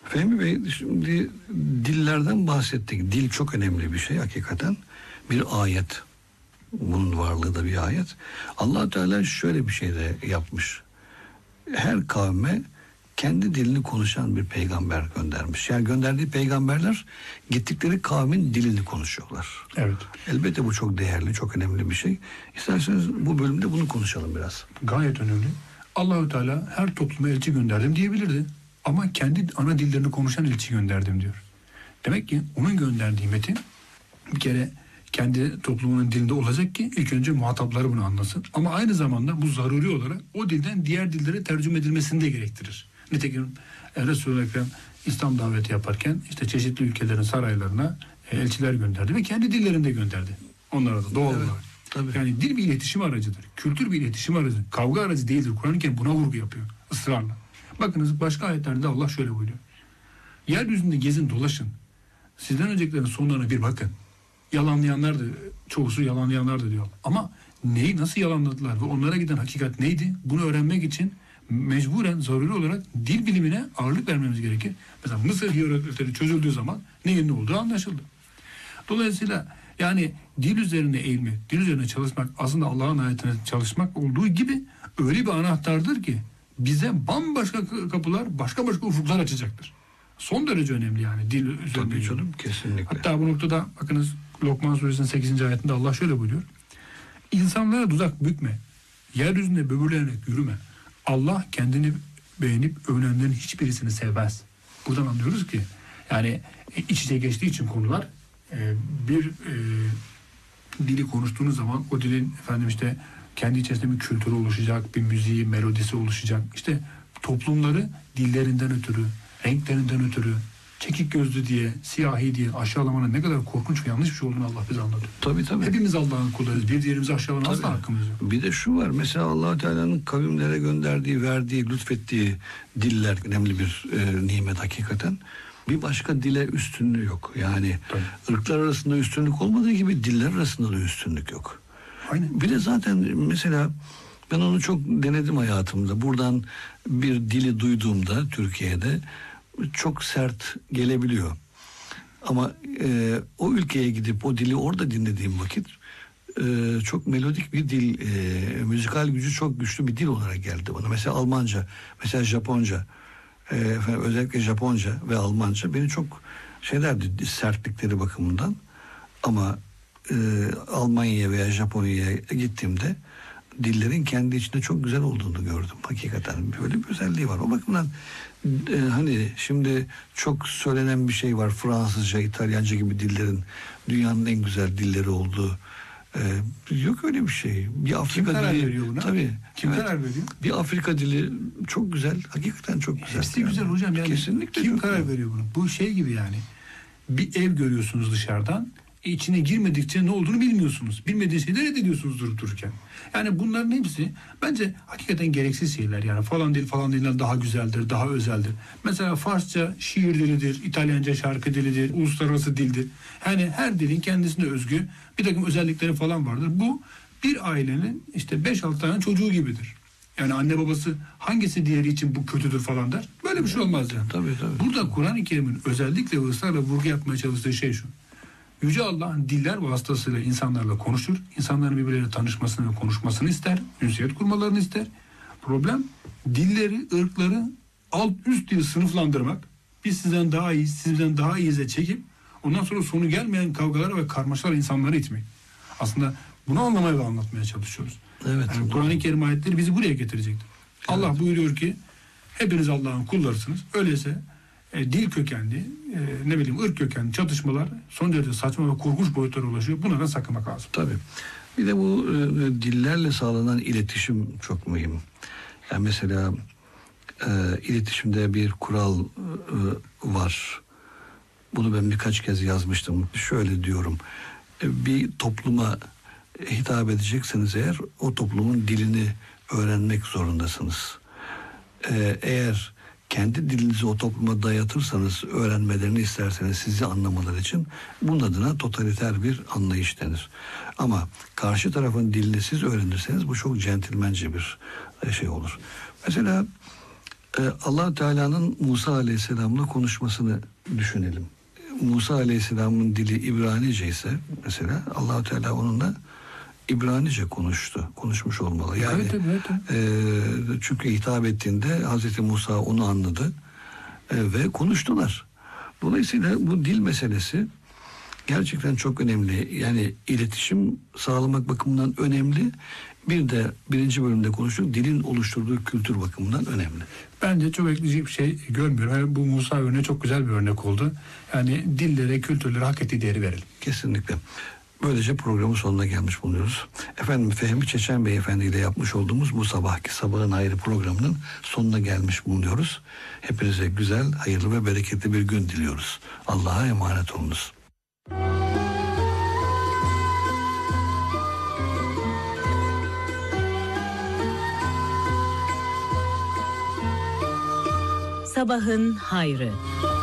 Fehmi Bey, şimdi dillerden bahsettik. Dil çok önemli bir şey hakikaten. Bir ayet. Bunun varlığı da bir ayet. Allah Teala şöyle bir şey de yapmış. Her kavme kendi dilini konuşan bir peygamber göndermiş. Yani gönderdiği peygamberler gittikleri kavmin dilini konuşuyorlar. Evet. Elbette bu çok değerli, çok önemli bir şey. İsterseniz bu bölümde bunu konuşalım biraz. Gayet önemli. Allahü Teala her topluma elçi gönderdim diyebilirdi. Ama kendi ana dillerini konuşan elçi gönderdim diyor. Demek ki onun gönderdiği metin bir kere kendi toplumunun dilinde olacak ki ilk önce muhatapları bunu anlasın. Ama aynı zamanda bu zaruri olarak o dilden diğer dillere tercüme edilmesini de gerektirir. Nitekim Resul-i Ekrem İslam daveti yaparken işte çeşitli ülkelerin saraylarına elçiler gönderdi ve kendi dillerinde gönderdi. Onlara da doğal olarak. Tabii. Yani dil bir iletişim aracıdır. Kültür bir iletişim aracıdır. Kavga aracı değildir. Kur'an-ı Kerim buna vurgu yapıyor ısrarla. Bakınız başka ayetlerde Allah şöyle buyuruyor. Yeryüzünde gezin dolaşın. Sizden öncekilerin sonlarına bir bakın. Yalanlayanlar da, çoğusu yalanlayanlar da diyor. Ama neyi nasıl yalanladılar ve onlara giden hakikat neydi? Bunu öğrenmek için mecburen zaruri olarak dil bilimine ağırlık vermemiz gerekir. Mesela Mısır hieroglifleri çözüldüğü zaman neyin ne olduğu anlaşıldı. Dolayısıyla yani dil üzerine eğilmek, dil üzerine çalışmak aslında Allah'ın ayetine çalışmak olduğu gibi öyle bir anahtardır ki bize bambaşka kapılar, başka ufuklar açacaktır. Son derece önemli yani dil üzerine. Tabii canım, kesinlikle. Hatta bu noktada bakınız Lokman suresinin 8. ayetinde Allah şöyle buyuruyor. İnsanlara dudak bükme, yeryüzünde böbürlenerek yürüme. Allah kendini beğenip övünenlerin hiçbirisini sevmez. Buradan anlıyoruz ki yani iç içe geçtiği için konular bir dili konuştuğunuz zaman o dilin işte kendi içerisinde bir kültürü oluşacak, bir müziği, melodisi oluşacak. İşte toplumları dillerinden ötürü, renklerinden ötürü, çekik gözlü diye, siyahi diye aşağılamanın ne kadar korkunç ve yanlış bir şey olduğunu Allah bize anlatıyor. Tabii. Hepimiz Allah'ın kullarıyız. Bir diğerimizi aşağılama asla hakkımız yok. Bir de şu var. Mesela Allah Teala'nın kavimlere gönderdiği, verdiği, lütfettiği diller önemli bir nimet hakikaten. Bir başka dile üstünlüğü yok. Yani ırklar arasında üstünlük olmadığı gibi diller arasında da üstünlük yok. Aynen. Bir de zaten mesela ben onu çok denedim hayatımda. Buradan bir dili duyduğumda Türkiye'de çok sert gelebiliyor. Ama o ülkeye gidip o dili orada dinlediğim vakit çok melodik bir dil, müzikal gücü çok güçlü bir dil olarak geldi bana. Mesela Almanca, mesela Japonca, özellikle Japonca ve Almanca beni çok şeylerdi sertlikleri bakımından. Ama Almanya'ya veya Japonya'ya gittiğimde dillerin kendi içinde çok güzel olduğunu gördüm. Hakikaten böyle bir özelliği var. O bakımdan hani şimdi çok söylenen bir şey var. Fransızca, İtalyanca gibi dillerin dünyanın en güzel dilleri olduğu. Yok öyle bir şey. Bir Afrika Kim karar dili veriyor buna? Tabii. Kim karar veriyor? Bir Afrika dili çok güzel. Hakikaten çok güzel. Hepsi güzel hocam. Yani kesinlikle. Kim karar veriyor bunu? Bu şey gibi yani. Bir ev görüyorsunuz dışarıdan. İçine girmedikçe ne olduğunu bilmiyorsunuz. Bilmediğiniz şeyleri reddediyorsunuz durup dururken. Yani bunların hepsi bence hakikaten gereksiz şeyler. Yani falan dilden daha güzeldir, daha özeldir. Mesela Farsça şiir dilidir, İtalyanca şarkı dilidir, uluslararası dildir. Yani her dilin kendisine özgü bir takım özellikleri falan vardır. Bu bir ailenin işte 5-6 tane çocuğu gibidir. Yani anne babası hangisi diğeri için bu kötüdür falan der. Böyle bir şey olmaz yani. Tabii. Burada Kur'an-ı Kerim'in özellikle ve ısrarla vurgu yapmaya çalıştığı şey şu. Yüce Allah'ın diller vasıtasıyla insanlarla konuşur. İnsanların birbirleriyle tanışmasını ve konuşmasını ister. Ünsiyet kurmalarını ister. Problem dilleri, ırkları alt üst diye sınıflandırmak. Biz sizden daha iyiyiz, sizden daha iyiyize çekip ondan sonra sonu gelmeyen kavgalara ve karmaşalara insanları itmek. Aslında bunu anlamaya ve anlatmaya çalışıyoruz. Evet. Yani Kur'an-ı Kerim ayetleri bizi buraya getirecektir. Evet. Allah buyuruyor ki hepiniz Allah'ın kullarısınız. Öyleyse dil kökenli, ırk kökenli çatışmalar son derece saçma ve korkunç boyutlara ulaşıyor. Bunlardan sakınmak lazım. Tabii. Bir de bu dillerle sağlanan iletişim çok mühim. Yani mesela iletişimde bir kural var. Bunu ben birkaç kez yazmıştım. Şöyle diyorum. Bir topluma hitap edecekseniz eğer o toplumun dilini öğrenmek zorundasınız. Eğer kendi dilinizi o topluma dayatırsanız, öğrenmelerini isterseniz sizi anlamaları için bunun adına totaliter bir anlayış denir. Ama karşı tarafın dilini siz öğrenirseniz bu çok centilmence bir şey olur. Mesela Allah Teala'nın Musa Aleyhisselam'la konuşmasını düşünelim. Musa Aleyhisselam'ın dili İbranice ise mesela Allah Teala onunla İbranice konuşmuş olmalı. Yani çünkü hitap ettiğinde Hazreti Musa onu anladı ve konuştular. Dolayısıyla bu dil meselesi gerçekten çok önemli. Yani iletişim sağlamak bakımından önemli. Bir de birinci bölümde konuştuk. Dilin oluşturduğu kültür bakımından önemli. Bence çok ekleyecek bir şey görmüyorum. Yani bu Musa örneği çok güzel bir örnek oldu. Yani dillere, kültürlere hak ettiği değeri verelim. Kesinlikle. Böylece programın sonuna gelmiş bulunuyoruz. Efendim Fehmi Çeçen Beyefendi ile yapmış olduğumuz bu sabahki Sabahın Hayrı programının sonuna gelmiş bulunuyoruz. Hepinize güzel, hayırlı ve bereketli bir gün diliyoruz. Allah'a emanet olunuz. Sabahın Hayrı.